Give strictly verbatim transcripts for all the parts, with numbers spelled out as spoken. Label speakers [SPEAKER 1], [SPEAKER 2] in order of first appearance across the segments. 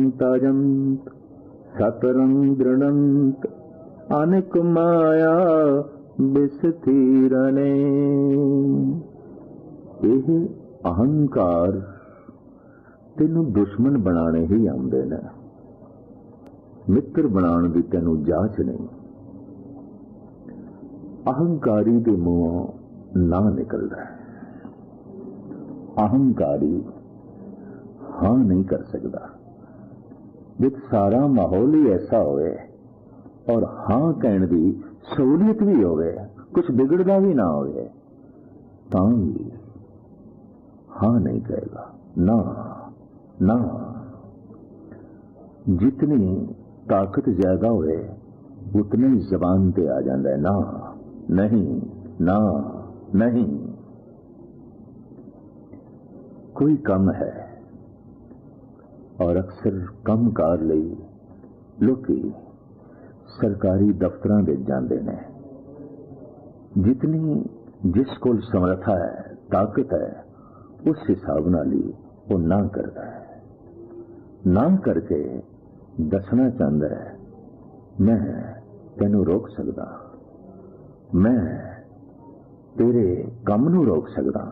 [SPEAKER 1] तजंत सतरंग दृढ़ंत अनेक माया विस्तीरने। ਇਹ ਅਹੰਕਾਰ ਤੈਨੂੰ ਦੁਸ਼ਮਣ ਬਣਾਣੇ ਹੀ ਆਉਂਦੇ ਨੇ, ਮਿੱਤਰ ਬਣਾਉਣ ਦੀ ਤੈਨੂੰ ਜਾਚ ਨਹੀਂ। ਅਹੰਕਾਰੀ ਦੇ ਮੂੰਹੋਂ ਨਾ ਨਿਕਲਦਾ, ਅਹੰਕਾਰੀ ਹਾਂ ਨਹੀਂ ਕਰ ਸਕਦਾ। ਜੇ ਸਾਰਾ ਮਾਹੌਲ ਹੀ ਐਸਾ ਹੋਵੇ ਔਰ ਹਾਂ ਕਹਿਣ ਦੀ ਸਹੂਲੀਅਤ ਵੀ ਹੋਵੇ, ਕੁਛ ਵਿਗੜਦਾ ਵੀ ਨਾ ਹੋਵੇ, ਤਾਂ ਵੀ हाँ नहीं कहेगा। ना ना, जितनी ताकत ज्यादा होए उतनी जबान पे आ जाता है ना नहीं ना नहीं। कोई कम है और अक्सर कम कार लई लोग सरकारी दफ्तरां विच जांदे ने। जितनी जिस कोल समर्था है, ताकत है, उस हिसाब नाल ही वो ना करता है। ना करके दसना चाहता है मैं तेनू रोक सकदा, मैं तेरे काम नू रोक सकदा।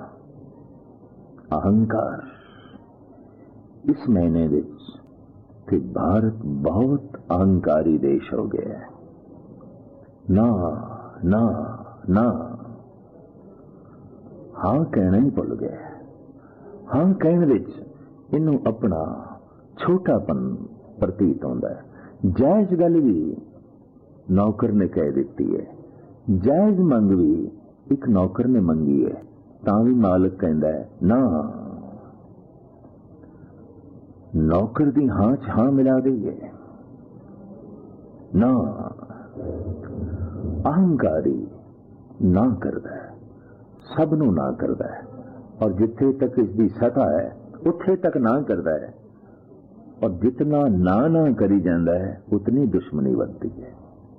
[SPEAKER 1] अहंकार इस महीने विच कि भारत बहुत अहंकारी देश हो गया है। ना ना ना, हाँ कहना ही भुल गया। हाँ कहने विच इनू अपना छोटापन प्रतीत होता है। जायज गल भी नौकर ने कह दी है, जायज मंग भी एक नौकर ने मंगी है, तां भी मालिक कहता है ना। नौकर दी हां च हां मिला दी है ना। अहंकारी ना करता है, सब नू ना करता है, और जिथे तक इसकी सतह है उथे तक ना करता है, और जितना ना ना करी जाता है उतनी दुश्मनी बढ़ती है।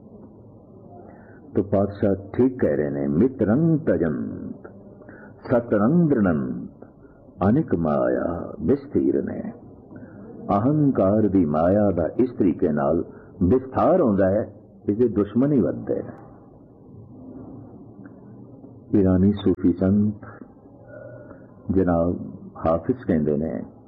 [SPEAKER 1] तो पातशाह ठीक कह रहे ने, मित्रंग तजंत सतरंग दृढ़ंत अनेक माया विस्तीर ने। अहंकार दी माया दा इस तरीके नाल विस्तार होंदा है, इसे दुश्मन ही बढ़ते हैं। ईरानी सूफी संत जनाब हाफिज कहते हैं,